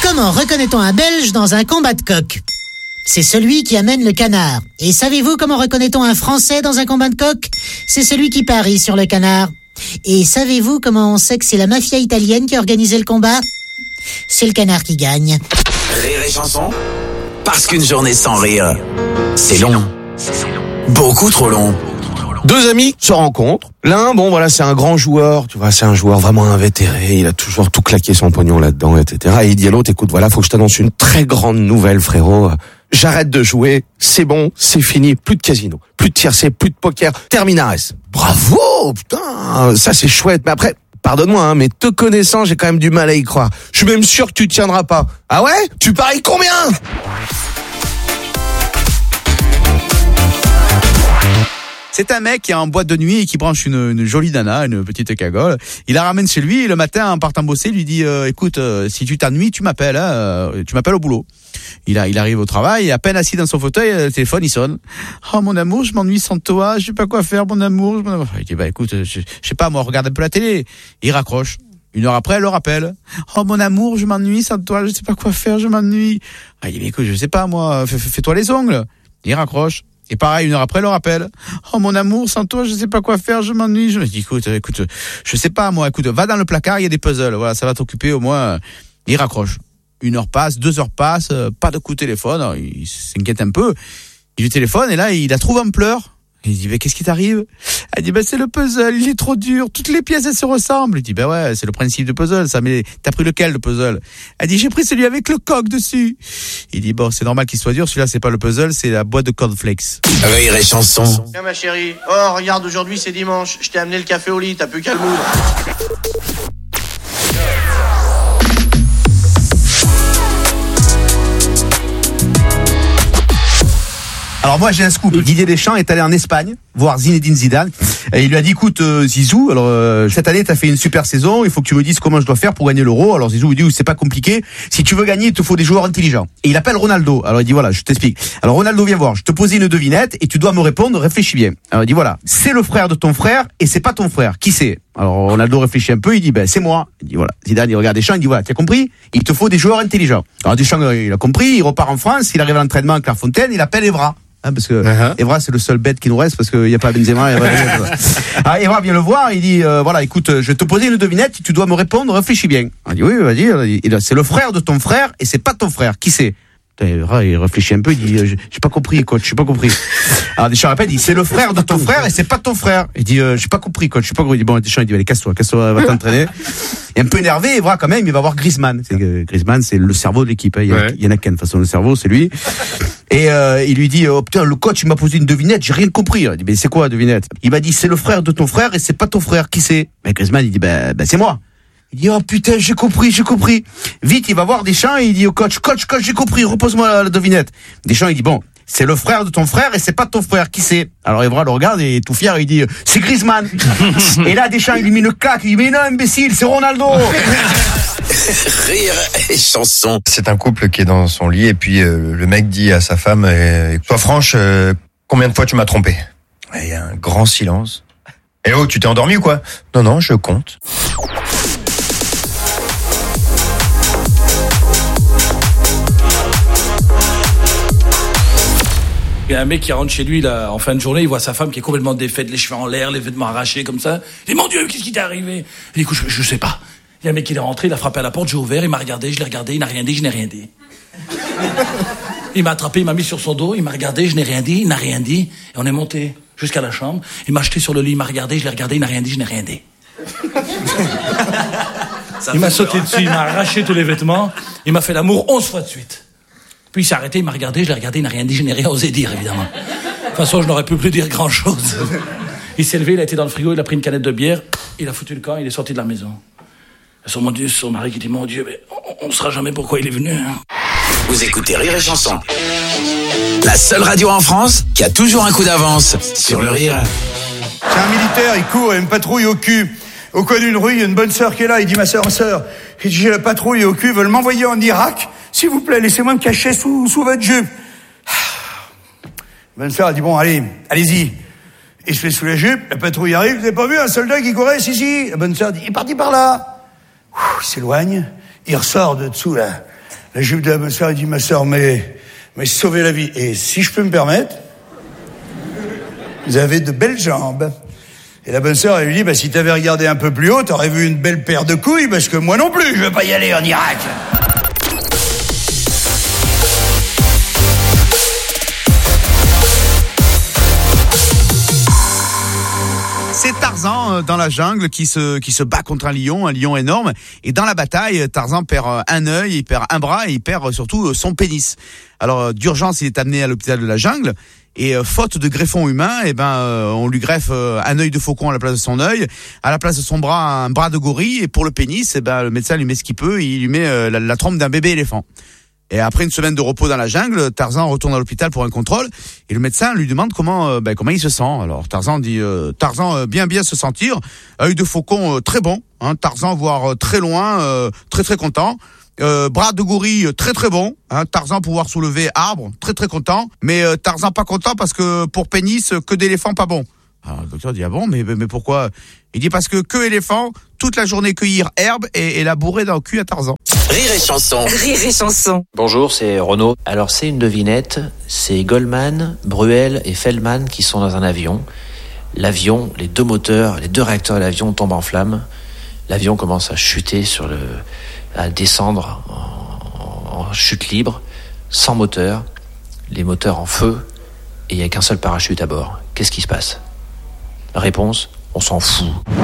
Comment reconnaît-on un Belge dans un combat de coq ? C'est celui qui amène le canard. Et savez-vous comment reconnaît-on un Français dans un combat de coq ? C'est celui qui parie sur le canard. Et savez-vous comment on sait que c'est la mafia italienne qui a organisé le combat ? C'est le canard qui gagne. Rire et chanson, parce qu'une journée sans rire, c'est long. Beaucoup trop long. Deux amis se rencontrent. L'un, c'est un grand joueur, tu vois, c'est un joueur vraiment invétéré, il a toujours tout claqué son pognon là-dedans, etc. Et il dit à l'autre, écoute, voilà, faut que je t'annonce une très grande nouvelle, frérot. J'arrête de jouer, c'est bon, c'est fini, plus de casino, plus de tiercé, plus de poker, terminares. Bravo, putain, ça c'est chouette, mais après, pardonne-moi, mais te connaissant, j'ai quand même du mal à y croire. Je suis même sûr que tu tiendras pas. Ah ouais ? Tu paries combien ? C'est un mec qui est en boîte de nuit et qui branche une jolie nana, une petite cagole. Il la ramène chez lui et le matin, en partant bosser, il lui dit écoute, si tu t'ennuies, tu m'appelles au boulot. Il arrive au travail et à peine assis dans son fauteuil, le téléphone il sonne. Oh mon amour, je m'ennuie sans toi, je sais pas quoi faire, mon amour. Il dit écoute, je sais pas moi, regarde un peu la télé. Il raccroche. Une heure après, elle le rappelle. Oh mon amour, je m'ennuie sans toi, je sais pas quoi faire, je m'ennuie. Il dit écoute, je sais pas moi, fais-toi les ongles. Il raccroche. Et pareil, une heure après, elle le rappelle. Oh, mon amour, sans toi, je sais pas quoi faire, je m'ennuie. Je me dis, écoute, je sais pas, moi, va dans le placard, il y a des puzzles. Voilà, ça va t'occuper au moins. Il raccroche. Une heure passe, 2 heures passent, pas de coup de téléphone. Alors, il s'inquiète un peu. Il lui téléphone et là, il la trouve en pleurs. Il dit, qu'est-ce qui t'arrive? Elle dit, c'est le puzzle, il est trop dur, toutes les pièces, elles se ressemblent. Il dit, ouais, c'est le principe du puzzle, ça, mais t'as pris lequel, le puzzle? Elle dit, j'ai pris celui avec le coq dessus. Il dit, c'est normal qu'il soit dur, celui-là, c'est pas le puzzle, c'est la boîte de cornflakes. Rire et chanson. Tiens, ma chérie, regarde, aujourd'hui, c'est dimanche, je t'ai amené le café au lit, t'as plus qu'à le moudre. Alors moi j'ai un scoop. Didier Deschamps est allé en Espagne voir Zinedine Zidane et il lui a dit écoute Zizou, alors cette année t'as fait une super saison, il faut que tu me dises comment je dois faire pour gagner l'Euro. Alors Zizou lui dit c'est pas compliqué, si tu veux gagner il te faut des joueurs intelligents. Et il appelle Ronaldo. Alors il dit voilà, je t'explique. Alors Ronaldo viens voir, je te posais une devinette et tu dois me répondre, réfléchis bien. Alors il dit voilà, c'est le frère de ton frère et c'est pas ton frère. Qui c'est? Alors Ronaldo réfléchit un peu, il dit c'est moi. Il dit voilà, Zidane il regarde Deschamps, il dit voilà, t'as compris? Il te faut des joueurs intelligents. Alors Deschamps il a compris, il repart en France, il arrive à l'entraînement à Clairefontaine, il appelle Evra. Parce que Evra c'est le seul bête qui nous reste parce qu'il n'y a pas Benzema. Evra vient le voir, il dit voilà écoute, je vais te poser une devinette, tu dois me répondre, réfléchis bien. Il dit oui vas-y, c'est le frère de ton frère et c'est pas ton frère, qui c'est? Evra il réfléchit un peu, il dit j'ai pas compris coach, j'ai pas compris. Alors Deschamps répète, il dit c'est le frère de ton frère et c'est pas ton frère. Il dit j'ai pas compris coach, j'ai pas compris. Il dit bon Deschamps il dit allez casse-toi, va t'entraîner. Et un peu énervé, Evra quand même, il va voir Griezmann. Griezmann c'est le cerveau de l'équipe, il y en a qu'un de toute façon le cerveau, c'est lui. Et il lui dit oh putain le coach il m'a posé une devinette, j'ai rien compris. Il dit mais c'est quoi la devinette? Il m'a dit c'est le frère de ton frère et c'est pas ton frère, qui c'est? Mais Griezmann il dit c'est moi. Il dit oh putain j'ai compris. Vite il va voir Deschamps et il dit au coach j'ai compris, repose-moi la devinette. Deschamps il dit bon c'est le frère de ton frère et c'est pas ton frère, qui c'est? Alors Evra le regarde et tout fier il dit c'est Griezmann. Et là Deschamps il lui met une claque, il dit mais non imbécile c'est Ronaldo. Rire et chanson. C'est un couple qui est dans son lit et puis le mec dit à sa femme sois franche, combien de fois tu m'as trompé? Et il y a un grand silence. Eh oh tu t'es endormi ou quoi? Non je compte. Il y a un mec qui rentre chez lui là, en fin de journée, il voit sa femme qui est complètement défaite, les cheveux en l'air, les vêtements arrachés comme ça. Il dit mon Dieu, qu'est-ce qui t'est arrivé? Il dit écoute, je sais pas. Il y a un mec qui est rentré, il a frappé à la porte, j'ai ouvert, il m'a regardé, je l'ai regardé, il n'a rien dit, je n'ai rien dit. Il m'a attrapé, il m'a mis sur son dos, il m'a regardé, je n'ai rien dit, il n'a rien dit. Et on est monté jusqu'à la chambre. Il m'a jeté sur le lit, il m'a regardé, je l'ai regardé, il n'a rien dit, je n'ai rien dit. Il m'a sauté dessus, il m'a arraché tous les vêtements, il m'a fait l'amour 11 fois de suite. Puis il s'est arrêté, il m'a regardé, je l'ai regardé, il n'a rien dit, je n'ai rien osé dire, évidemment. De toute façon, je n'aurais pu plus dire grand-chose. Il s'est levé, il a été dans le frigo, il a pris une canette de bière, il a foutu le camp, il est sorti de la maison. Son mari qui dit, mon Dieu, mais on ne saura jamais pourquoi il est venu. Hein. Vous écoutez Rire et chanson. La seule radio en France qui a toujours un coup d'avance sur le rire. C'est un militaire, il court, il a une patrouille au cul. Au coin d'une rue, il y a une bonne sœur qui est là, il dit ma sœur, il dit j'ai la patrouille au cul, veulent m'envoyer en Irak. S'il vous plaît, laissez-moi me cacher sous votre jupe. Bonne sœur, elle dit bon, allez-y. Il se fait sous la jupe, la patrouille arrive, vous avez pas vu un soldat qui courait? Si. La bonne sœur dit, il est parti par là. Il s'éloigne, il ressort de dessous, là. La jupe de la bonne sœur, il dit, ma sœur, mais sauvez la vie. Et si je peux me permettre, vous avez de belles jambes. Et la bonne sœur, elle lui dit, si t'avais regardé un peu plus haut, t'aurais vu une belle paire de couilles, parce que moi non plus, je veux pas y aller en Irak. C'est Tarzan dans la jungle qui se bat contre un lion énorme. Et dans la bataille, Tarzan perd un œil, il perd un bras et il perd surtout son pénis. Alors d'urgence, il est amené à l'hôpital de la jungle. Et faute de greffon humain, on lui greffe un œil de faucon à la place de son œil, à la place de son bras un bras de gorille. Et pour le pénis, le médecin lui met ce qu'il peut, il lui met la trompe d'un bébé éléphant. Et après une semaine de repos dans la jungle, Tarzan retourne à l'hôpital pour un contrôle et le médecin lui demande comment il se sent. Alors Tarzan dit bien se sentir, œil de faucon très bon, Tarzan voir très loin, très content. Bras de gorille très bon, Tarzan pouvoir soulever arbre, très content, mais Tarzan pas content parce que pour pénis que d'éléphant pas bon. Alors le docteur dit bon mais pourquoi? Il dit parce que éléphant toute la journée cueillir herbe et la bourrer dans le cul à Tarzan. Rire et chanson. Rire et chanson. Bonjour, c'est Renaud. Alors c'est une devinette, c'est Goldman, Bruel et Feldman qui sont dans un avion. L'avion, les deux réacteurs de l'avion tombent en flammes. L'avion commence à chuter à descendre en chute libre, sans moteur, les moteurs en feu, et il n'y a qu'un seul parachute à bord. Qu'est-ce qui se passe? La réponse, on s'en fout.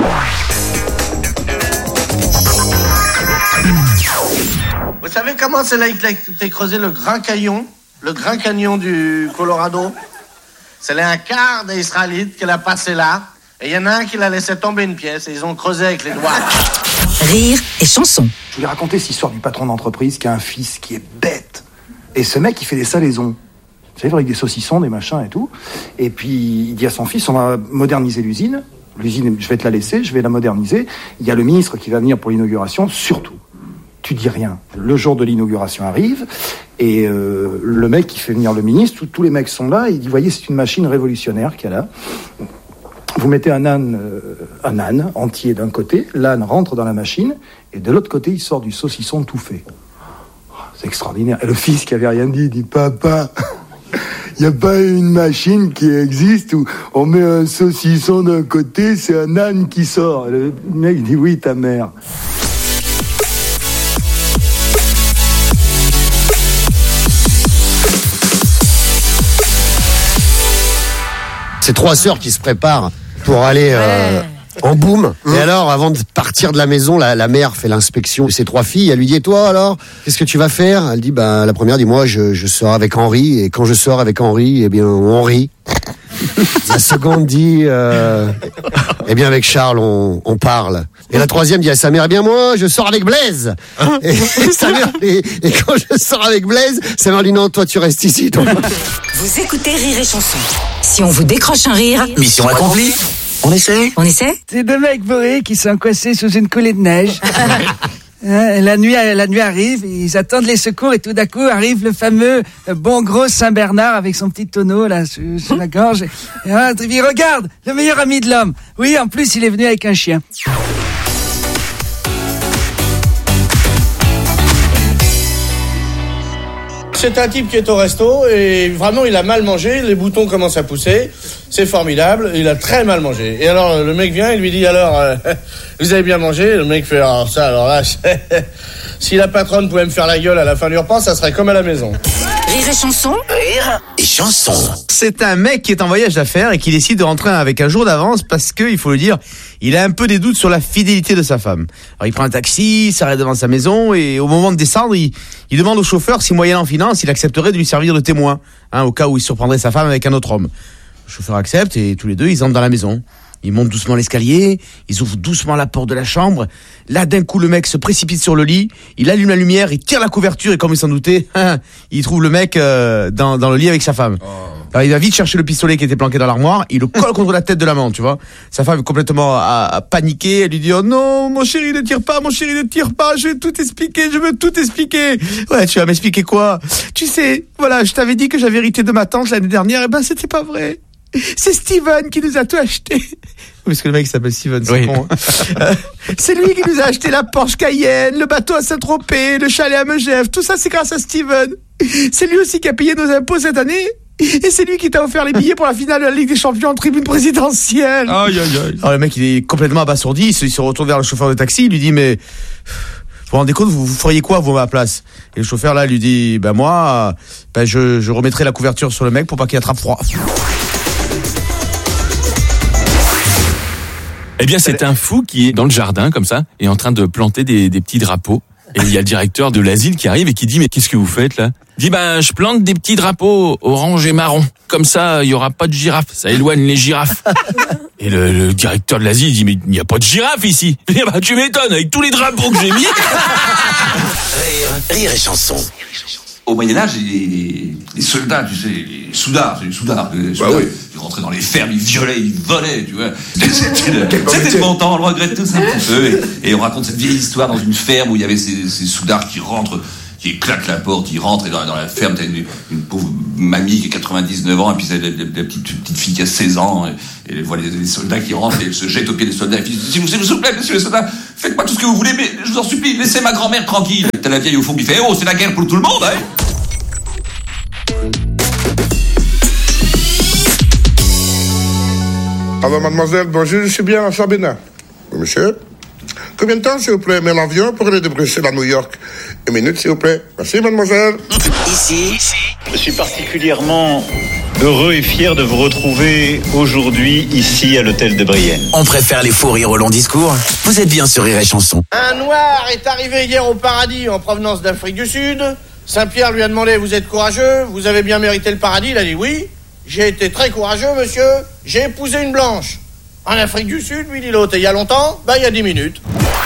Vous savez comment c'est là qu'il a été creusé le Grand Canyon du Colorado? C'est là un quart des Israélites qui l'a passé là, et il y en a un qui l'a laissé tomber une pièce, et ils ont creusé avec les doigts. Rire et chanson. Je lui ai raconté cette histoire du patron d'entreprise qui a un fils qui est bête. Et ce mec, il fait des salaisons. Vous savez, avec des saucissons, des machins et tout. Et puis, il dit à son fils, on va moderniser l'usine. L'usine, je vais te la laisser, je vais la moderniser. Il y a le ministre qui va venir pour l'inauguration, surtout. Tu dis rien. Le jour de l'inauguration arrive, et le mec qui fait venir le ministre, tous les mecs sont là, et il dit, voyez, c'est une machine révolutionnaire qu'il y a là. Vous mettez un âne entier d'un côté, l'âne rentre dans la machine, et de l'autre côté, il sort du saucisson tout fait. C'est extraordinaire. Et le fils qui avait rien dit, dit, papa, il n'y a pas une machine qui existe où on met un saucisson d'un côté, c'est un âne qui sort. Le mec dit, oui, ta mère. C'est trois sœurs qui se préparent pour aller en boom. Et alors, avant de partir de la maison, la mère fait l'inspection de ses trois filles. Elle lui dit, et toi alors, qu'est-ce que tu vas faire? Elle dit, la première dit, moi je sors avec Henri, et quand je sors avec Henri, eh bien on rit. La seconde dit, eh bien avec Charles on parle. Et la troisième dit à sa mère, eh bien moi je sors avec Blaise. Et sa mère, et quand je sors avec Blaise, sa mère dit, non, toi tu restes ici. Toi. Vous écoutez Rire et chanson. Si on vous décroche un rire, Mission accomplie. On essaie? C'est deux mecs bourrés qui sont coincés sous une coulée de neige. La nuit arrive, ils attendent les secours et tout d'un coup arrive le fameux bon gros Saint-Bernard avec son petit tonneau là sur la gorge. Et il regarde, le meilleur ami de l'homme. Oui, en plus il est venu avec un chien. C'est un type qui est au resto et vraiment il a mal mangé, les boutons commencent à pousser, c'est formidable, il a très mal mangé. Et alors le mec vient, il lui dit alors, vous avez bien mangé? Le mec fait alors là, si la patronne pouvait me faire la gueule à la fin du repas, ça serait comme à la maison. Rire et chanson. Rire et chanson. C'est un mec qui est en voyage d'affaires et qui décide de rentrer avec un jour d'avance parce que, il faut le dire, il a un peu des doutes sur la fidélité de sa femme. Alors il prend un taxi, s'arrête devant sa maison et au moment de descendre, il demande au chauffeur si moyennant finance, il accepterait de lui servir de témoin, au cas où il surprendrait sa femme avec un autre homme. Le chauffeur accepte et tous les deux, ils entrent dans la maison. Ils montent doucement l'escalier, ils ouvrent doucement la porte de la chambre. Là, d'un coup, le mec se précipite sur le lit, il allume la lumière, il tire la couverture et comme il s'en doutait, il trouve le mec dans le lit avec sa femme. Alors, il va vite chercher le pistolet qui était planqué dans l'armoire, il le colle contre la tête de l'amant, tu vois. Sa femme est complètement paniquée, elle lui dit « Oh non, mon chéri, ne tire pas, je vais tout expliquer, je veux tout expliquer. » Ouais, tu vas m'expliquer quoi? Tu sais, voilà, je t'avais dit que j'avais hérité de ma tante l'année dernière, et c'était pas vrai. c'est Steven qui nous a tout acheté. Parce que le mec s'appelle Steven, c'est con. C'est lui qui nous a acheté la Porsche Cayenne, le bateau à Saint-Tropez, le chalet à Megève. Tout ça, c'est grâce à Steven. C'est lui aussi qui a payé nos impôts cette année. Et c'est lui qui t'a offert les billets pour la finale de la Ligue des Champions en tribune présidentielle. Aïe, aïe, aïe. Alors le mec, il est complètement abasourdi. Il se retourne vers le chauffeur de taxi. Il lui dit, mais vous vous rendez compte, vous feriez quoi, vous, à ma place? Et le chauffeur, là, lui dit, moi, je remettrai la couverture sur le mec pour pas qu'il attrape froid. Eh bien, c'est un fou qui est dans le jardin, comme ça, et en train de planter des petits drapeaux. Et il y a le directeur de l'asile qui arrive et qui dit, mais qu'est-ce que vous faites, là? Il dit, je plante des petits drapeaux orange et marron. Comme ça, il y aura pas de girafes. Ça éloigne les girafes. Et le directeur de l'asile dit, mais il n'y a pas de girafes ici. Il dit, tu m'étonnes, avec tous les drapeaux que j'ai mis. Rire et chanson. Au Moyen-Âge, les soldats, tu sais, les soudards, ils rentraient dans les fermes, ils violaient, ils volaient, tu vois. C'était le bon temps, on le regrette tous un petit peu. Et on raconte cette vieille histoire dans une ferme où il y avait ces soudards qui rentrent, qui claquent la porte, ils rentrent, et dans la ferme, t'as une pauvre mamie qui a 99 ans, et puis c'est la petite fille qui a 16 ans, et voit les soldats qui rentrent, et elle se jette au pied des soldats, et puis s'il vous plaît, messieurs les soldats, faites-moi tout ce que vous voulez, mais je vous en supplie, laissez ma grand-mère tranquille. T'as la vieille au fond qui fait, c'est la guerre pour tout le monde, hein. Alors, mademoiselle, bonjour, je suis bien à Sabina. Monsieur, combien de temps, s'il vous plaît, met l'avion pour aller de Bruxelles à New York? 1 minute, s'il vous plaît. Merci, mademoiselle. Ici. Je suis particulièrement heureux et fier de vous retrouver aujourd'hui, ici, à l'hôtel de Brienne. On préfère les faux rires au long discours. Vous êtes bien sur Rire et Chanson. Un noir est arrivé hier au paradis en provenance d'Afrique du Sud. Saint-Pierre lui a demandé, vous êtes courageux? Vous avez bien mérité le paradis? Il a dit oui. J'ai été très courageux, monsieur. J'ai épousé une blanche. En Afrique du Sud, lui dit l'autre. Et il y a longtemps? Il y a 10 minutes.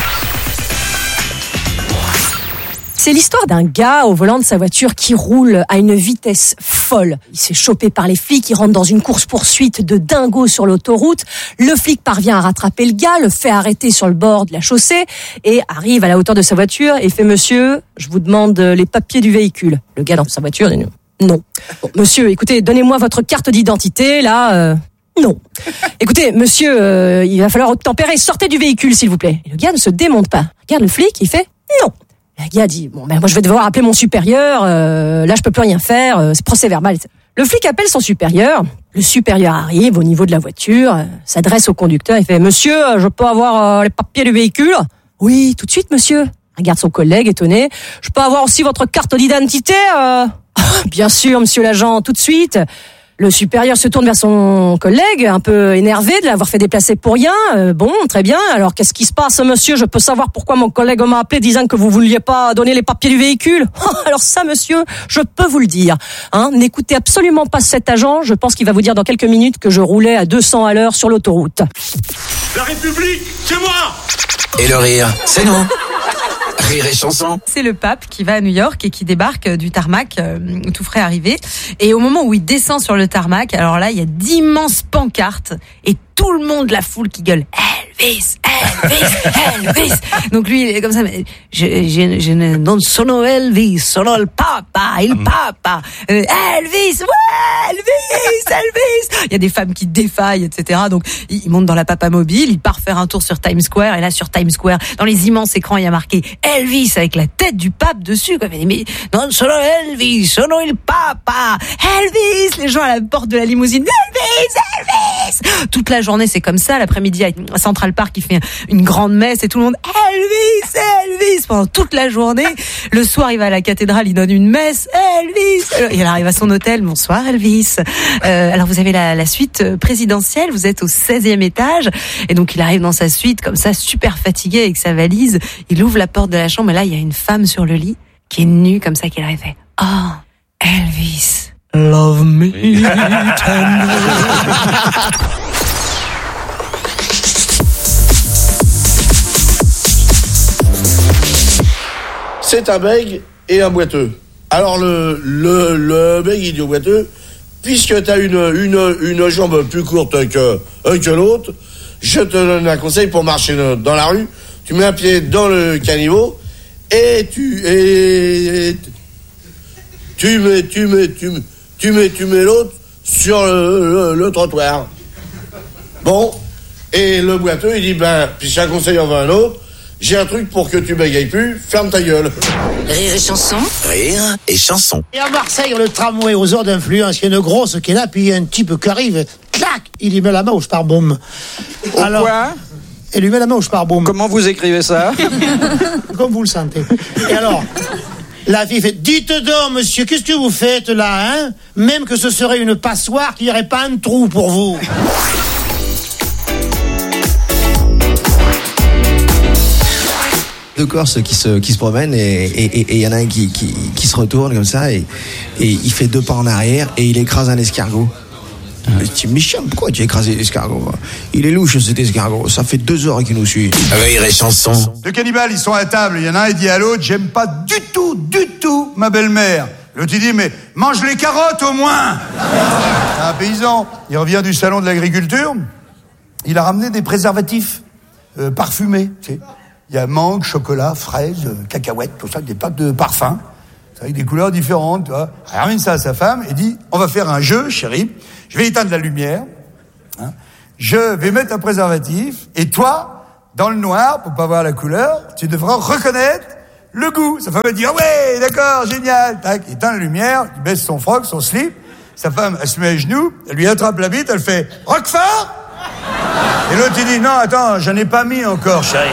C'est l'histoire d'un gars au volant de sa voiture qui roule à une vitesse folle. Il s'est chopé par les flics, il rentre dans une course-poursuite de dingo sur l'autoroute. Le flic parvient à rattraper le gars, le fait arrêter sur le bord de la chaussée et arrive à la hauteur de sa voiture et fait « Monsieur, je vous demande les papiers du véhicule ». Le gars dans sa voiture dit « Non ». Bon, monsieur, écoutez, donnez-moi votre carte d'identité, là... Non. Écoutez, monsieur, il va falloir obtempérer, sortez du véhicule, s'il vous plaît. Et le gars ne se démonte pas. Regarde le flic, il fait « Non ». Le gars dit, moi je vais devoir appeler mon supérieur, là je peux plus rien faire, c'est procès verbal. Le flic appelle son supérieur, le supérieur arrive au niveau de la voiture, s'adresse au conducteur, il fait, monsieur, je peux avoir les papiers du véhicule? Oui, tout de suite monsieur. Regarde son collègue étonné, je peux avoir aussi votre carte d'identité? Bien sûr monsieur l'agent, tout de suite. Le supérieur se tourne vers son collègue, un peu énervé de l'avoir fait déplacer pour rien. Bon, très bien. Alors, qu'est-ce qui se passe, monsieur? Je peux savoir pourquoi mon collègue m'a appelé disant que vous vouliez pas donner les papiers du véhicule? Alors ça, monsieur, je peux vous le dire. N'écoutez absolument pas cet agent. Je pense qu'il va vous dire dans quelques minutes que je roulais à 200 à l'heure sur l'autoroute. La République, c'est moi! Et le rire, c'est nous. Rire et Chanson. C'est le pape qui va à New York et qui débarque du tarmac, tout frais arrivé. Et au moment où il descend sur le tarmac, alors là, il y a d'immenses pancartes et tout le monde, la foule qui gueule Elvis, Elvis, Elvis. Donc lui, il est comme ça, mais je non sono Elvis, sono il papa. Elvis, ouais, Elvis. Il y a des femmes qui défaillent, etc. Donc il monte dans la papa mobile, il part faire un tour sur Times Square, et là sur Times Square, dans les immenses écrans, il y a marqué Elvis avec la tête du pape dessus. Mais non sono Elvis, sono il papa. Elvis, les gens à la porte de la limousine, Elvis. Toute la journée, c'est comme ça. L'après-midi, à Central Park, il fait une grande messe et tout le monde Elvis pendant toute la journée. Le soir, il va à la cathédrale, il donne une messe Elvis. Et il arrive à son hôtel. Bonsoir Elvis. Alors vous avez la suite présidentielle. Vous êtes au 16e étage et donc il arrive dans sa suite comme ça, super fatigué avec sa valise. Il ouvre la porte de la chambre et là, il y a une femme sur le lit qui est nue comme ça, qui arrive fait Elvis, love me tender. C'est un bègue et un boiteux. Alors le bègue, il dit au boiteux, puisque t'as une jambe plus courte que l'autre, je te donne un conseil pour marcher dans la rue. Tu mets un pied dans le caniveau et tu mets l'autre sur le trottoir. Bon, et le boiteux, il dit, puis si un conseil en veut un autre, j'ai un truc pour que tu bégayes plus, ferme ta gueule. Rire et chanson. Rire et chanson. Et à Marseille, le tramway aux heures d'influence, il y a une grosse qui est là, puis il y a un type qui arrive, clac, il lui met la main au sparbaume. Alors, quoi? Il lui met la main au sparbaume. Comment vous écrivez ça? Comme vous le sentez. Et alors, la fille fait, dites donc, monsieur, qu'est-ce que vous faites là, hein? Même que ce serait une passoire, qu'il n'y aurait pas un trou pour vous. Deux Corses qui se promènent et il y en a un qui se retourne comme ça et il fait 2 pas en arrière et il écrase un escargot. Je dis, Michel, pourquoi tu as écrasé l'escargot? Il est louche cet escargot, ça fait 2 heures qu'il nous suit. Rire et chanson. Deux cannibales, ils sont à table, il y en a un, il dit à l'autre, j'aime pas du tout ma belle-mère. L'autre il dit, mais mange les carottes au moins. C'est un paysan, il revient du salon de l'agriculture, il a ramené des préservatifs parfumés, tu sais. Il y a mangue, chocolat, fraises, cacahuètes, tout ça, des packs de parfums, avec des couleurs différentes, tu vois. Il ramène ça à sa femme et dit, on va faire un jeu, chérie. Je vais éteindre la lumière, hein. Je vais mettre un préservatif, et toi, dans le noir, pour pas voir la couleur, tu devras reconnaître le goût. Sa femme va dire, ah ouais, d'accord, génial. Tac, il éteint la lumière, il baisse son froc, son slip. Sa femme, elle se met à genoux, elle lui attrape la bite, elle fait, Roquefort! Et l'autre, il dit, non, attends, j'en ai pas mis encore, chérie.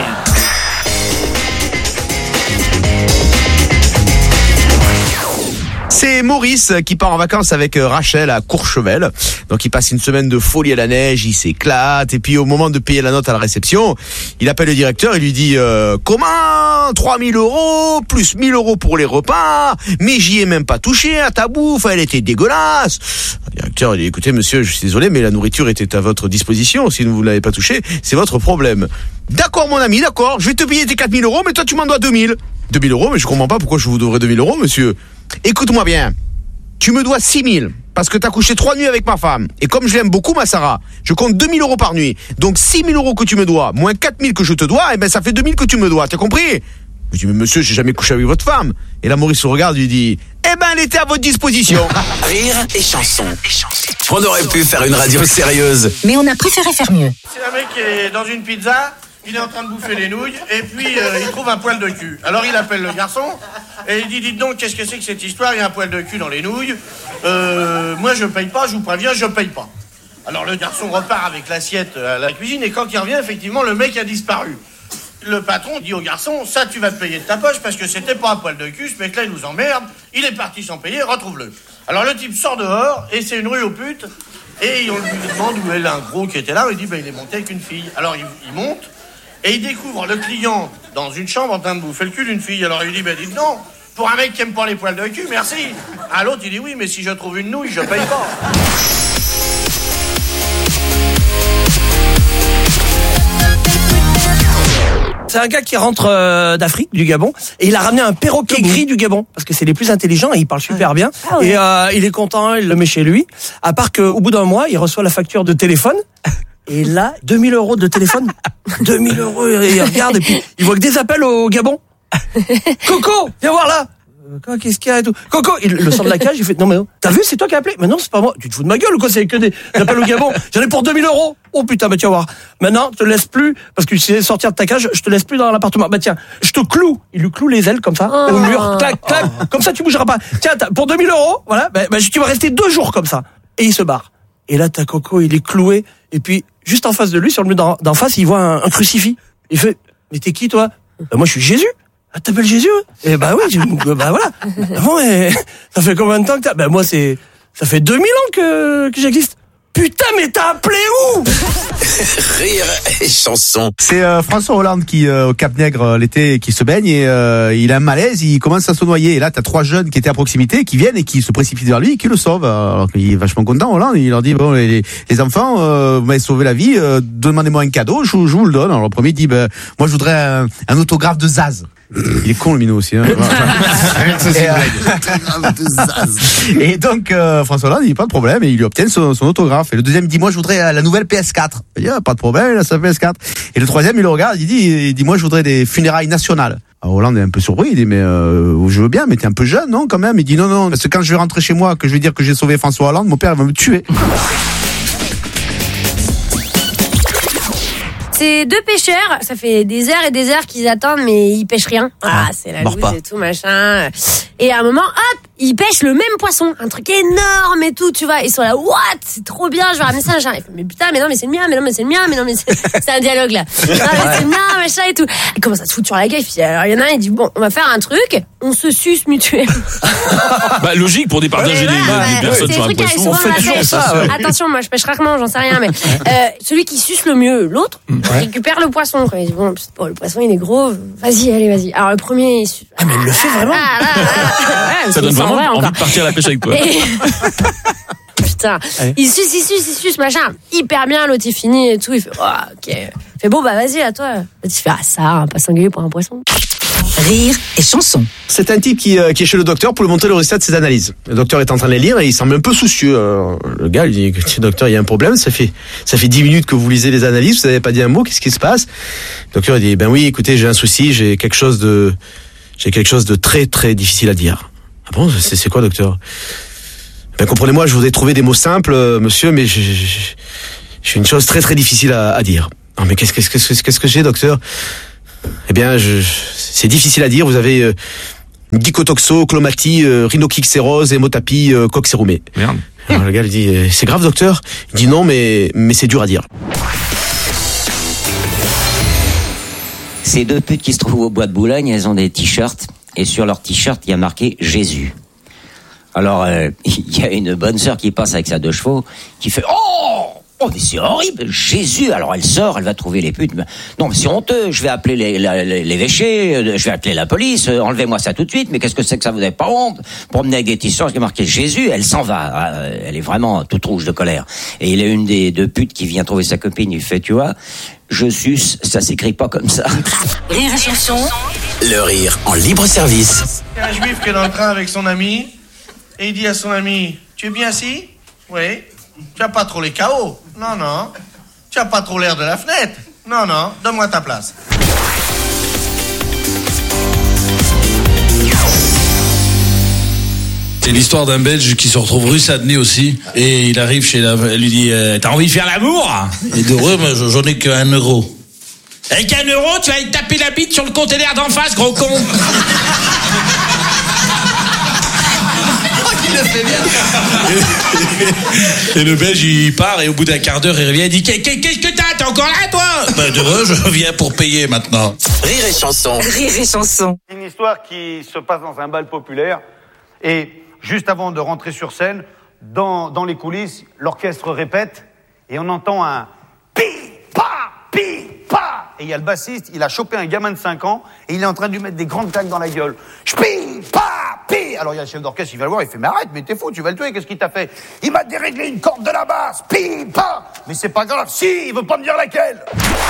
C'est Maurice qui part en vacances avec Rachel à Courchevel. Donc il passe une semaine de folie à la neige, il s'éclate. Et puis au moment de payer la note à la réception, il appelle le directeur et lui dit comment 3000 € plus 1000 € pour les repas, mais j'y ai même pas touché à ta bouffe, elle était dégueulasse. Le directeur il dit écoutez monsieur, je suis désolé mais la nourriture était à votre disposition, si vous ne l'avez pas touché, c'est votre problème. D'accord mon ami, d'accord, je vais te payer tes 4000 € mais toi tu m'en dois 2000. 2000 €, mais je comprends pas pourquoi je vous devrais 2000 € monsieur. Écoute-moi bien, tu me dois 6000 parce que t'as couché 3 nuits avec ma femme. Et comme je l'aime beaucoup, ma Sarah, je compte 2000 € par nuit. Donc 6000 € que tu me dois, moins 4000 que je te dois, et ben ça fait 2000 que tu me dois, t'as compris? Je dis, mais monsieur, j'ai jamais couché avec votre femme. Et là, Maurice se regarde et lui dit, eh ben elle était à votre disposition. Rire et chanson. On aurait pu faire une radio sérieuse. Mais on a préféré faire mieux. C'est un mec qui est dans une pizza, il est en train de bouffer les nouilles, et puis il trouve un poil de cul. Alors il appelle le garçon, et il dit, dites donc, qu'est-ce que c'est que cette histoire? Il y a un poil de cul dans les nouilles. Moi je paye pas, je vous préviens, je paye pas. Alors le garçon repart avec l'assiette à la cuisine, et quand il revient, effectivement, le mec a disparu. Le patron dit au garçon, ça tu vas te payer de ta poche, parce que c'était pas un poil de cul, ce mec-là il nous emmerde, il est parti sans payer, retrouve-le. Alors le type sort dehors, et c'est une rue aux putes, et on lui demande où est un gros qui était là, il dit, il est monté avec une fille. Alors il monte, et il découvre le client dans une chambre en train de bouffer le cul d'une fille. Alors il dit, dites non, pour un mec qui aime pas les poils de cul, merci. À l'autre il dit, oui, mais si je trouve une nouille, je paye pas. C'est un gars qui rentre d'Afrique, du Gabon, et il a ramené un perroquet gris du Gabon, parce que c'est les plus intelligents et ils parlent super bien. Ah ouais. Et il est content, il le met chez lui. À part qu'au bout d'un mois, il reçoit la facture de téléphone. Et là, 2000 € de téléphone. 2000 €, et il regarde, et puis il voit que des appels au Gabon. Coco, viens voir là. Qu'est-ce qu'il y a et tout. Coco, il le sort de la cage, il fait, non mais t'as vu, c'est toi qui as appelé? Mais non, c'est pas moi. Tu te fous de ma gueule ou quoi? C'est que des appels au Gabon. J'en ai pour 2000 €. Oh putain, tu vas voir. Maintenant, je te laisse plus, parce que tu sais sortir de ta cage, je te laisse plus dans l'appartement. Tiens, je te cloue. Il lui cloue les ailes comme ça, au mur, clac, clac. Comme ça, tu bougeras pas. Tiens, pour 2000 €, voilà, tu vas rester 2 jours comme ça. Et il se barre. Et là, t'as Coco, il est cloué. Et puis, juste en face de lui, sur le mur d'en face, il voit un crucifix. Il fait, mais t'es qui, toi? Moi, je suis Jésus. Ah, t'appelles Jésus? Oui, voilà. Bon, et ça fait combien de temps que t'as? Moi, ça fait 2000 ans que j'existe. Putain, mais t'as appelé où? Rire et chanson. C'est François Hollande qui au Cap-Nègre l'été qui se baigne et il a un malaise, il commence à se noyer et là t'as 3 jeunes qui étaient à proximité qui viennent et qui se précipitent vers lui et qui le sauvent. Alors qu'il est vachement content Hollande, il leur dit bon les enfants vous m'avez sauvé la vie, demandez-moi un cadeau, je vous le donne. Alors le premier dit moi je voudrais un autographe de Zaz. Il est con le minot aussi. Hein. Et donc François Hollande il dit pas de problème et il lui obtient son autographe. Et le deuxième dit moi je voudrais la nouvelle PS4. Il dit pas de problème, il a sa PS4. Et le troisième il le regarde, il dit moi je voudrais des funérailles nationales. Alors Hollande est un peu surpris, il dit mais je veux bien, mais t'es un peu jeune, non, quand même. Il dit non, parce que quand je vais rentrer chez moi, que je vais dire que j'ai sauvé François Hollande, mon père il va me tuer. C'est deux pêcheurs, ça fait des heures et des heures qu'ils attendent, mais ils pêchent rien. Ah, c'est la loose et tout, machin. Et à un moment, hop, ils pêchent le même poisson. Un truc énorme et tout, tu vois. Ils sont là, what? C'est trop bien, je vais ramener ça, machin. Ils font, mais putain, mais non, mais c'est le mien, mais non, mais c'est le mien, mais non, mais c'est un dialogue, là. Non, mais c'est le mien, machin et tout. Ils commencent à se foutre sur la gueule. Puis, alors, il y en a un, il dit, bon, on va faire un truc, on se suce mutuellement. Bah, logique pour départager des personnes sur un poisson. On fait toujours ça. Attention, moi, je pêche rarement, j'en sais rien, mais, celui qui suce le mieux l'autre, récupère le poisson. Il dit, bon, le poisson, il est gros, vas-y, allez, vas-y. Alors, le premier, il suce. Ah, mais il le fait vraiment? Ça donne vraiment envie de partir à la pêche avec toi. Putain, il suce, machin. Hyper bien, l'autre il finit et tout. Il fait, oh, ok. Il fait, bon, bah vas-y, à toi. L'autre il fait, ah ça, pas singulier pour un poisson. Rire et chanson. C'est un type qui est chez le docteur pour lui montrer le résultat de ses analyses. Le docteur est en train de les lire et il semble un peu soucieux. Le gars lui dit, docteur, il y a un problème, ça fait 10 minutes que vous lisez les analyses, vous n'avez pas dit un mot, qu'est-ce qui se passe? Le docteur il dit, ben oui, écoutez, j'ai un souci, j'ai quelque chose de très très difficile à dire. Ah bon, c'est quoi, docteur? Ben comprenez-moi, je vous ai trouvé des mots simples, monsieur, mais j'ai une chose très très difficile à dire. Non mais qu'est-ce que j'ai, docteur? Eh bien, c'est difficile à dire. Vous avez Gicotoxo, Clomati, Rhinochyxérose, Hémotapie, Coxérumé. Merde. Alors le gars lui dit, c'est grave, docteur? Il dit non, mais c'est dur à dire. Ces deux putes qui se trouvent au bois de Boulogne, elles ont des t-shirts. Et sur leur t-shirt, il y a marqué Jésus. Alors, il y a une bonne sœur qui passe avec sa 2 chevaux, qui fait Oh, mais c'est horrible, Jésus. Alors elle sort, elle va trouver les putes. Non, mais c'est honteux, je vais appeler l'évêché, je vais appeler la police, enlevez-moi ça tout de suite. Mais qu'est-ce que c'est que ça, vous n'avez pas honte? Pour mener avec des t-shirts qui est marqué Jésus, elle s'en va. Elle est vraiment toute rouge de colère. Et il y a une des 2 putes qui vient trouver sa copine, il fait, tu vois, je suce, ça s'écrit pas comme ça. Rire et chanson. Le rire en libre service. Il y a un juif qui est dans le train avec son ami, et il dit à son ami, tu es bien assis? Oui. Tu as pas trop les KO? Non. Tu as pas trop l'air de la fenêtre? Non, donne-moi ta place. C'est l'histoire d'un Belge qui se retrouve rue Sadenay aussi, et il arrive chez elle lui dit, t'as envie de faire l'amour? Il dit, ouais, mais j'en ai que 1 euro. Avec 1 euro, tu vas aller taper la bite sur le conteneur d'en face, gros con. Il le fait bien. Et le Belge, il part, et au bout d'un quart d'heure, il revient, il dit, qu'est-ce que t'as? T'es encore là, toi? Ben, je viens pour payer maintenant. Rire et chanson. Rire et chanson. Une histoire qui se passe dans un bal populaire et juste avant de rentrer sur scène, dans les coulisses, l'orchestre répète et on entend un pi pa pi pa. Et il y a le bassiste, il a chopé un gamin de 5 ans et il est en train de lui mettre des grandes claques dans la gueule. Pi pa pi. Alors il y a le chef d'orchestre, il va le voir, il fait mais arrête, mais t'es fou, tu vas le tuer, qu'est-ce qu'il t'a fait? Il m'a déréglé une corde de la basse. Pi pa. Mais c'est pas grave, si, il veut pas me dire laquelle.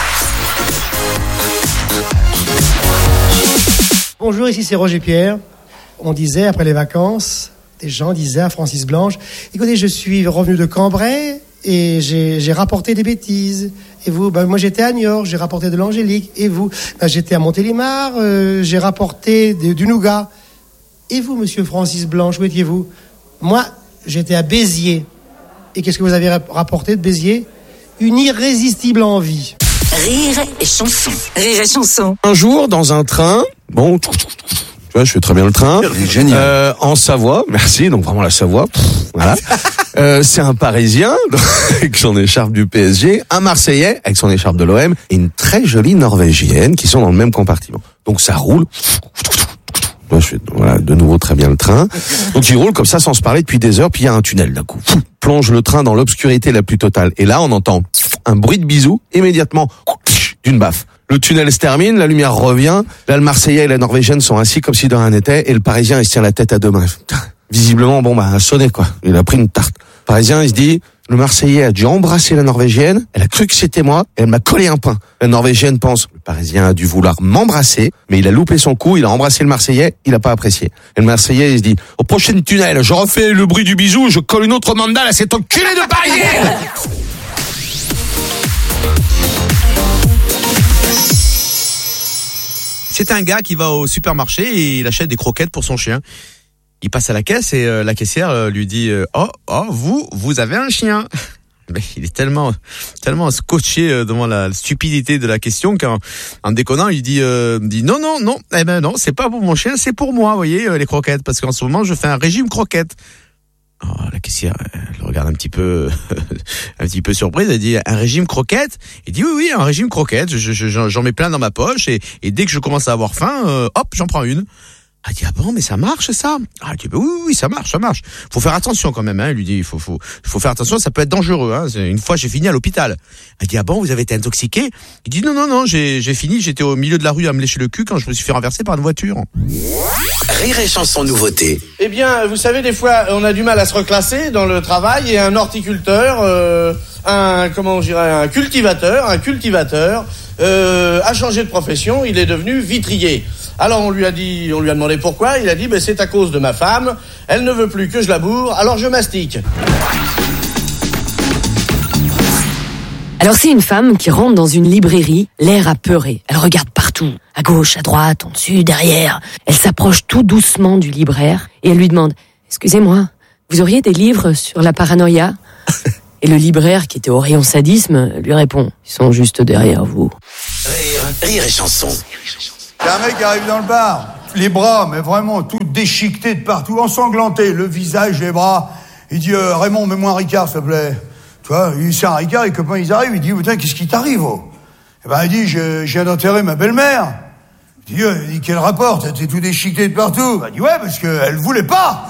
Bonjour, ici c'est Roger Pierre. On disait après les vacances, des gens disaient à Francis Blanche, écoutez, je suis revenu de Cambrai et j'ai rapporté des bêtises. Et vous, moi j'étais à Niort, j'ai rapporté de l'angélique. Et vous, j'étais à Montélimar, j'ai rapporté du nougat. Et vous, monsieur Francis Blanche, où étiez-vous? Moi, j'étais à Béziers. Et qu'est-ce que vous avez rapporté de Béziers? Une irrésistible envie. Rire et chanson. Rire et chanson. Un jour, dans un train, bon, tu vois, je fais très bien le train. Génial. En Savoie, merci, donc vraiment la Savoie, voilà. C'est un Parisien, avec son écharpe du PSG, un Marseillais, avec son écharpe de l'OM, et une très jolie Norvégienne, qui sont dans le même compartiment. Donc ça roule. Moi, je fais, voilà, de nouveau très bien le train. Donc il roule comme ça sans se parler depuis des heures, puis il y a un tunnel d'un coup. Plonge le train dans l'obscurité la plus totale. Et là, on entend un bruit de bisou, immédiatement, d'une baffe. Le tunnel se termine, la lumière revient. Là, le Marseillais et la Norvégienne sont assis comme si de rien n'était, et le Parisien, il se tient la tête à 2 mains. Visiblement, a sonné, quoi. Il a pris une tarte. Le Parisien, il se dit, le Marseillais a dû embrasser la Norvégienne, elle a cru que c'était moi, et elle m'a collé un pain. La Norvégienne pense, le Parisien a dû vouloir m'embrasser, mais il a loupé son coup, il a embrassé le Marseillais, il a pas apprécié. Et le Marseillais, il se dit, au prochain tunnel, je refais le bruit du bisou, je colle une autre mandale à cet enculé de Parisien. C'est un gars qui va au supermarché et il achète des croquettes pour son chien. Il passe à la caisse et la caissière lui dit vous avez un chien. Mais il est tellement scotché devant la stupidité de la question qu'en déconnant, il dit non, eh ben non, c'est pas pour mon chien, c'est pour moi, vous voyez, les croquettes, parce qu'en ce moment, je fais un régime croquette. Oh, la caissière, elle regarde un petit peu surprise, elle dit un régime croquette? Il dit oui, un régime croquette, j'en mets plein dans ma poche et dès que je commence à avoir faim, hop, j'en prends une. Elle dit bon, mais ça marche ça? Ah, elle dit oui, ça marche. Faut faire attention quand même, hein. Elle lui dit il faut faire attention, ça peut être dangereux, hein. Une fois j'ai fini à l'hôpital. Elle dit bon, vous avez été intoxiqué? Il dit non, j'ai fini, j'étais au milieu de la rue à me lécher le cul quand je me suis fait renverser par une voiture. Rire et chanson nouveauté. Eh bien, vous savez, des fois on a du mal à se reclasser dans le travail et un horticulteur, un cultivateur a changé de profession, il est devenu vitrier. Alors on lui a demandé pourquoi, il a dit c'est à cause de ma femme, elle ne veut plus que je la bourre, alors je mastique. Alors c'est une femme qui rentre dans une librairie, l'air apeuré. Elle regarde partout, à gauche, à droite, en dessus, derrière. Elle s'approche tout doucement du libraire et elle lui demande « Excusez-moi, vous auriez des livres sur la paranoïa ?» Et le libraire, qui était au rayon sadisme, lui répond « Ils sont juste derrière vous. » Rire et chanson. Il y a un mec qui arrive dans le bar, les bras, mais vraiment tout déchiquetés de partout, ensanglantés, le visage, les bras. Il dit Raymond, mets-moi un Ricard, s'il te plaît. Tu vois, il sert un Ricard, les copains ils arrivent, il dit putain, qu'est-ce qui t'arrive? Eh ben il dit je viens d'enterrer ma belle-mère. Il dit quel rapport? T'es tout déchiqueté de partout. Il dit ouais, parce qu'elle voulait pas.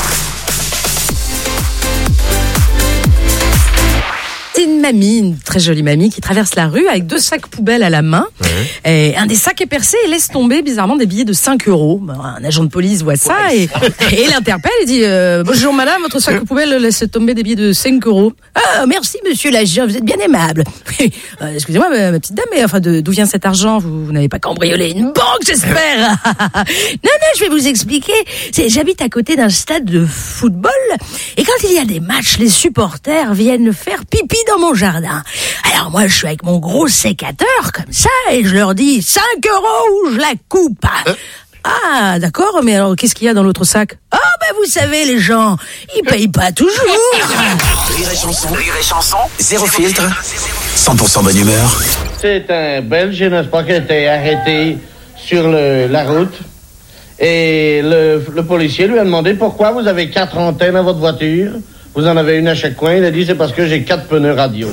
C'est une mamie, une très jolie mamie, qui traverse la rue avec 2 sacs poubelles à la main. Ouais. Et un des sacs est percé et laisse tomber bizarrement des billets de 5 €. Un agent de police voit ça et l'interpelle et dit bonjour madame, votre sac à poubelle laisse tomber des billets de 5 €. Ah merci monsieur l'agent, vous êtes bien aimable. Excusez-moi ma petite dame, mais enfin d'où vient cet argent? Vous n'avez pas cambriolé une banque, j'espère? Non, je vais vous expliquer. J'habite à côté d'un stade de football et quand il y a des matchs, les supporters viennent faire pipi dans mon jardin. Alors moi, je suis avec mon gros sécateur, comme ça, et je leur dis 5 € ou je la coupe. Ah, d'accord, mais alors, qu'est-ce qu'il y a dans l'autre sac? Ah, vous savez, les gens, ils payent pas toujours. Rire et chanson, zéro filtre, 100% bonne humeur. C'est un Belge, n'est-ce pas, qui a été arrêté sur la route. Et le policier lui a demandé pourquoi vous avez 4 antennes à votre voiture. Vous en avez une à chaque coin. Il a dit c'est parce que j'ai 4 pneus radio.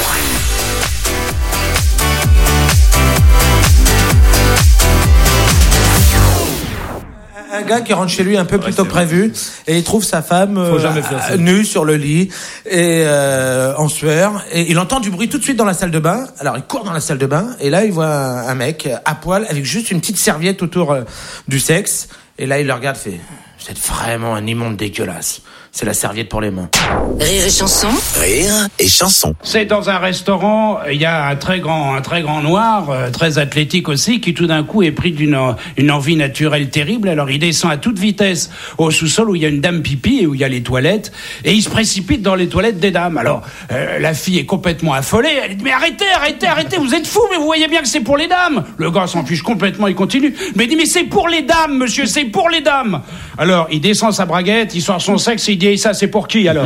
Un gars qui rentre chez lui un peu plus tôt que prévu et il trouve sa femme nue sur le lit et en sueur et il entend du bruit tout de suite dans la salle de bain. Alors il court dans la salle de bain et là il voit un mec à poil avec juste une petite serviette autour du sexe et là il le regarde, fait vous êtes vraiment un immonde dégueulasse. C'est la serviette pour les mains. Rire et chanson. Rire et chanson. C'est dans un restaurant, il y a un très grand noir, très athlétique aussi, qui tout d'un coup est pris d'une envie naturelle terrible. Alors il descend à toute vitesse au sous-sol où il y a une dame pipi et où il y a les toilettes, et il se précipite dans les toilettes des dames. Alors la fille est complètement affolée, elle dit mais arrêtez, vous êtes fous, mais vous voyez bien que c'est pour les dames. Le gars s'en fiche complètement, il continue. Mais il dit mais c'est pour les dames, monsieur, c'est pour les dames. Alors il descend sa braguette, il sort son sexe, il dit et ça c'est pour qui alors?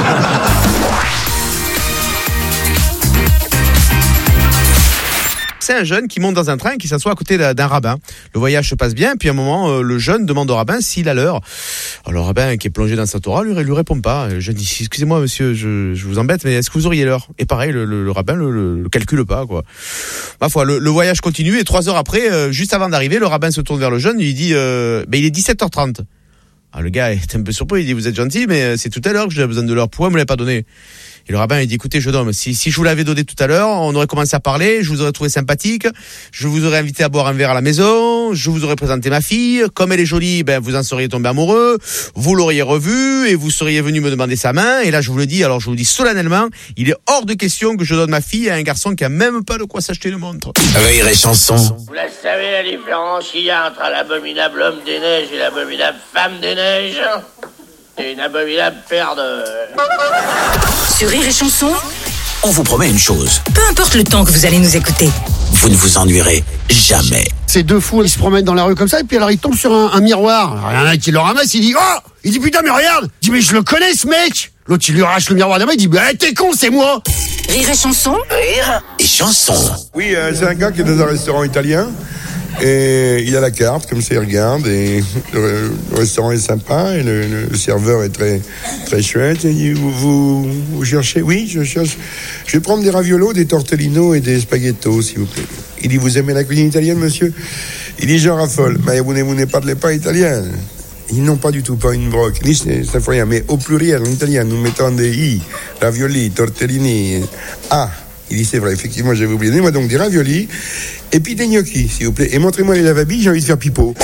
C'est un jeune qui monte dans un train et qui s'assoit à côté d'un rabbin. Le voyage se passe bien, puis à un moment, le jeune demande au rabbin s'il a l'heure. Alors le rabbin, qui est plongé dans sa Torah, lui répond pas. Le jeune dit excusez-moi monsieur, je vous embête, mais est-ce que vous auriez l'heure? Et pareil, le rabbin le calcule pas, quoi. Ma foi, le voyage continue et 3 heures après, juste avant d'arriver, le rabbin se tourne vers le jeune et il dit il est 17h30. Ah, le gars est un peu surpris, il dit vous êtes gentil, mais c'est tout à l'heure que j'ai besoin de l'heure, pourquoi vous me l'avez pas donné? Et le rabbin il dit écoutez jeune homme, si je vous l'avais donné tout à l'heure, on aurait commencé à parler, je vous aurais trouvé sympathique, je vous aurais invité à boire un verre à la maison, je vous aurais présenté ma fille, comme elle est jolie, vous en seriez tombé amoureux, vous l'auriez revue et vous seriez venu me demander sa main, et là je vous le dis solennellement, il est hors de question que je donne ma fille à un garçon qui a même pas de quoi s'acheter une montre. Rire et chanson. Vous savez la différence qu'il y a entre l'abominable homme des neiges et l'abominable femme des neiges? C'est une abominable paire de... Sur Rire et chanson, On vous promet une chose. peu importe le temps que vous allez nous écouter. Vous ne vous ennuierez jamais. Ces deux fous, ils se promènent dans la rue comme ça, et puis alors ils tombent sur un miroir. Alors, il y en a un qui le ramasse, il dit « Oh !» Il dit « Putain, mais regarde !» Il dit « Mais je le connais, ce mec !» L'autre, il lui arrache le miroir de main, il dit « Bah, t'es con, c'est moi !» Rire et chanson. Rire et chanson. Oui, c'est un gars qui est dans un restaurant italien. Et il a la carte, comme ça il regarde, et le restaurant est sympa, et le serveur est très, très chouette. Et il dit, vous cherchez? Oui, je cherche. Je vais prendre des raviolos, des tortellino et des spaghettos, s'il vous plaît. Il dit, vous aimez la cuisine italienne, monsieur? Il dit, j'en raffole. Mais vous ne parlez pas italien? Ils n'ont pas du tout, pas une broc. Il dit, ça fait rien, mais au pluriel, en italien, nous mettons des i, ravioli, tortellini. Ah, il dit, c'est vrai, effectivement, j'avais oublié. Donnez-moi donc des raviolis. Et puis des gnocchis, s'il vous plaît. Et montrez-moi les lavabis, j'ai envie de faire pipeau.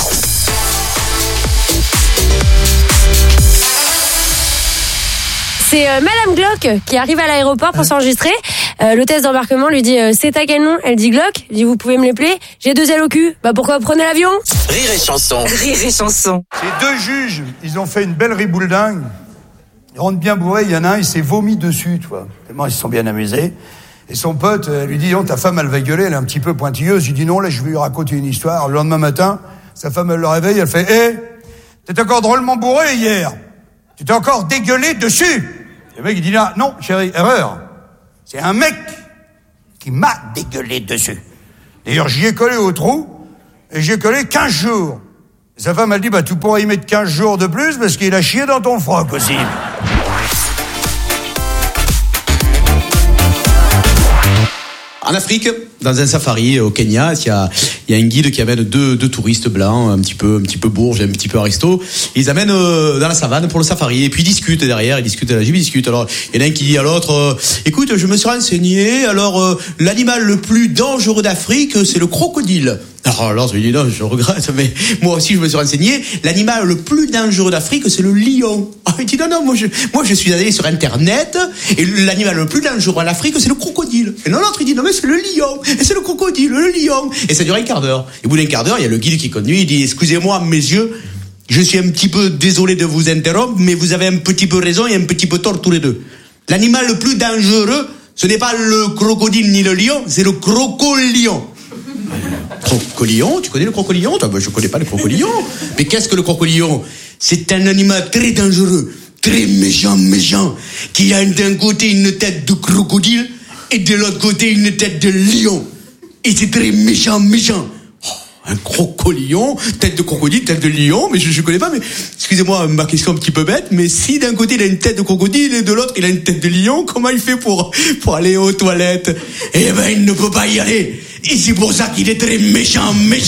C'est Madame Glock qui arrive à l'aéroport pour s'enregistrer. L'hôtesse d'embarquement lui dit c'est à quel nom? Elle dit Glock. Elle dit vous pouvez me l'appeler? J'ai 2 ailes au cul. Bah pourquoi prenez l'avion? Rire et chanson. Rire et chanson. Ces 2 juges, ils ont fait une belle riboule dingue. Ils rentrent bien bourrés, il y en a un, il s'est vomi dessus, tu vois. Tellement ils se sont bien amusés. Et son pote lui dit, oh, ta femme, elle va gueuler, elle est un petit peu pointilleuse. Il dit, non, là, je vais lui raconter une histoire. Le lendemain matin, sa femme, elle le réveille, elle fait, t'étais encore drôlement bourré hier. Tu t'es encore dégueulé dessus. Et le mec, il dit, là, non, chérie, erreur. C'est un mec qui m'a dégueulé dessus. D'ailleurs, j'y ai collé au trou, et j'y ai collé 15 jours. Et sa femme, elle dit, bah, tu pourrais y mettre 15 jours de plus, parce qu'il a chié dans ton froc aussi. En Afrique, dans un safari au Kenya, il y a un guide qui amène deux touristes blancs, un petit peu bourges, un petit peu aristo. Ils les amènent dans la savane pour le safari et puis ils discutent derrière, ils discutent. Alors il y en a un qui dit à l'autre, écoute, je me suis renseigné. Alors l'animal le plus dangereux d'Afrique, c'est le crocodile. Alors l'autre il dit non, je regrette, mais moi aussi je me suis renseigné. L'animal le plus dangereux d'Afrique, c'est le lion. Ah, il dit non, moi je suis allé sur internet et l'animal le plus dangereux en Afrique, c'est le crocodile. Et non, l'autre il dit non mais c'est le lion, et c'est le crocodile, le lion. Et ça dure un quart d'heure. Et au bout d'un quart d'heure, il y a le guide qui conduit, il dit excusez-moi messieurs, je suis un petit peu désolé de vous interrompre, mais vous avez un petit peu raison et un petit peu tort tous les deux. L'animal le plus dangereux, ce n'est pas le crocodile ni le lion, c'est le crocolion. Crocolion, tu connais le crocolion? Toi, je connais pas le crocolion. Mais qu'est-ce que le crocolion? C'est un animal très dangereux, très méchant, qui a d'un côté une tête de crocodile et de l'autre côté une tête de lion. Et c'est très méchant. Oh, un crocolion, tête de crocodile, tête de lion, mais je connais pas, mais excusez-moi, ma question un petit peu bête, mais si d'un côté il a une tête de crocodile et de l'autre il a une tête de lion, comment il fait pour aller aux toilettes? Eh ben, il ne peut pas y aller. Et c'est pour ça qu'il est très méchant.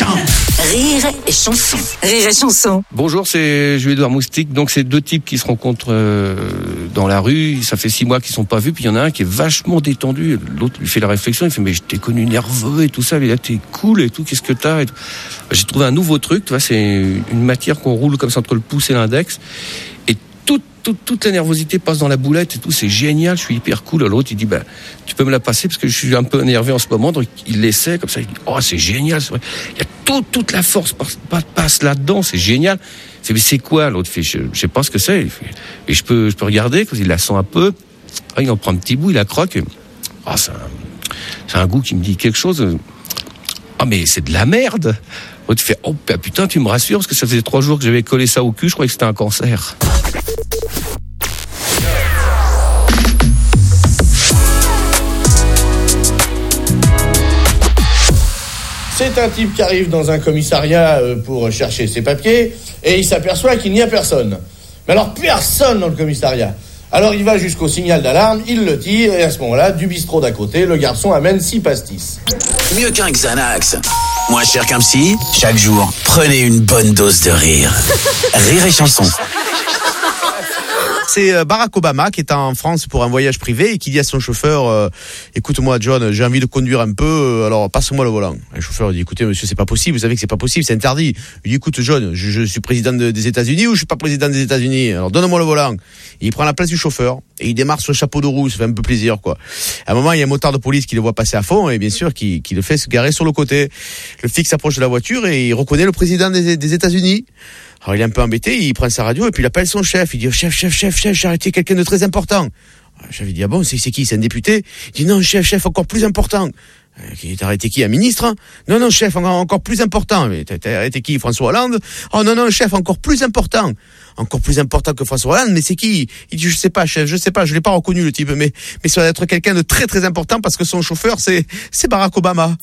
Rire et chanson. Rire et chanson. Bonjour, c'est Jules-Édouard Moustique. Donc, c'est 2 types qui se rencontrent dans la rue. Ça fait 6 mois qu'ils sont pas vus. Puis il y en a un qui est vachement détendu. L'autre lui fait la réflexion. Il fait, mais je t'ai connu nerveux et tout ça. Mais là, t'es cool et tout. Qu'est-ce que t'as? Et tout. J'ai trouvé un nouveau truc. Tu vois, c'est une matière qu'on roule comme ça entre le pouce et l'index. Et toute la nervosité passe dans la boulette et tout, c'est génial, je suis hyper cool. L'autre, il dit, tu peux me la passer parce que je suis un peu énervé en ce moment. Donc, il l'essaie comme ça, il dit, oh, c'est génial, c'est vrai. Il y a toute la force passe là-dedans, c'est génial. Il fait, mais c'est quoi? L'autre fait, je sais pas ce que c'est. Il fait, et je peux regarder, il la sent un peu. Ah, il en prend un petit bout, il la croque. Ah, c'est un goût qui me dit quelque chose. Ah, mais c'est de la merde. L'autre fait, oh, putain, tu me rassures parce que ça faisait 3 jours que j'avais collé ça au cul, je croyais que c'était un cancer. C'est un type qui arrive dans un commissariat pour chercher ses papiers et il s'aperçoit qu'il n'y a personne. Mais alors personne dans le commissariat. Alors il va jusqu'au signal d'alarme, il le tire et à ce moment-là, du bistrot d'à côté, le garçon amène 6 pastis. Mieux qu'un Xanax, moins cher qu'un psy, chaque jour, prenez une bonne dose de rire. Rire et chanson. C'est Barack Obama qui est en France pour un voyage privé et qui dit à son chauffeur écoute-moi John, j'ai envie de conduire un peu, alors passe-moi le volant. Et le chauffeur dit écoutez monsieur, c'est pas possible, vous savez que c'est pas possible, c'est interdit. Il dit écoute John, je suis président des États-Unis ou je suis pas président des États-Unis, alors donne-moi le volant. Et il prend la place du chauffeur et il démarre sur le chapeau de roue, ça fait un peu plaisir quoi. À un moment il y a un motard de police qui le voit passer à fond et bien sûr qui le fait se garer sur le côté. Le flic s'approche de la voiture et il reconnaît le président des États-Unis. Alors il est un peu embêté, il prend sa radio et puis il appelle son chef. Il dit chef, j'ai arrêté quelqu'un de très important. Le chef il dit ah bon, c'est qui? C'est un député? Il dit non chef, encore plus important. T'as arrêté qui, un ministre, hein? Non, chef, encore plus important. Mais t'as arrêté qui, François Hollande? Oh non, chef, encore plus important. Encore plus important que François Hollande, mais c'est qui? Il dit, je sais pas, chef, je l'ai pas reconnu, le type, mais ça doit être quelqu'un de très très important parce que son chauffeur, c'est Barack Obama.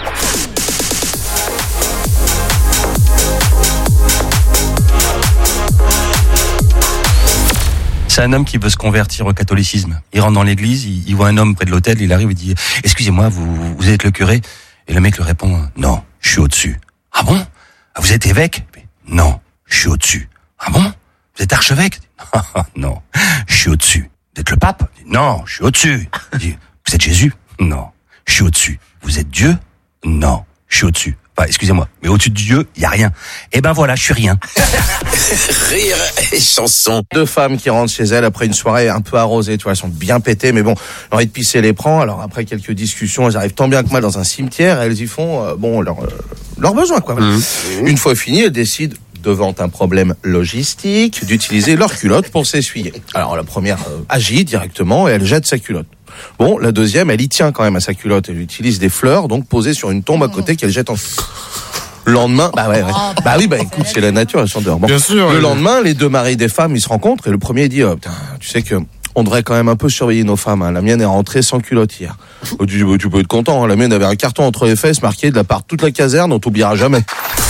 C'est un homme qui veut se convertir au catholicisme. Il rentre dans l'église, il voit un homme près de l'autel, il arrive et dit « Excusez-moi, vous êtes le curé ?» Et le mec lui répond « Non, je suis au-dessus. »« Ah bon? Vous êtes évêque ?»« Non, je suis au-dessus. »« Ah bon? Vous êtes archevêque ?»« Non, je suis au-dessus. »« Vous êtes le pape ?»« Non, je suis au-dessus. » Il dit « Vous êtes Jésus ?»« Non, je suis au-dessus. »« Vous êtes Dieu ?»« Non, je suis au-dessus. » Enfin, excusez-moi, mais au-dessus de Dieu, il y a rien. Eh ben voilà, je suis rien. Rire et chanson. Deux femmes qui rentrent chez elles après une soirée un peu arrosée, tu vois, elles sont bien pétées, mais bon, l'envie de pisser les prend. Alors après quelques discussions, elles arrivent tant bien que mal dans un cimetière, elles y font leurs besoins, quoi. Une fois fini, elles décident, devant un problème logistique, d'utiliser leur culotte pour s'essuyer. Alors la première agit directement et elle jette sa culotte. Bon, la deuxième, elle y tient quand même à sa culotte. Elle utilise des fleurs, donc posées sur une tombe à côté qu'elle jette en... Le lendemain, écoute, c'est la nature, elles sont dehors. Bon, bien sûr. Le lendemain, les deux maris des femmes, ils se rencontrent et le premier dit, tu sais que on devrait quand même un peu surveiller nos femmes. Hein. La mienne est rentrée sans culotte hier. Tu peux être content. Hein. La mienne avait un carton entre les fesses marqué de la part de toute la caserne, on t'oubliera jamais.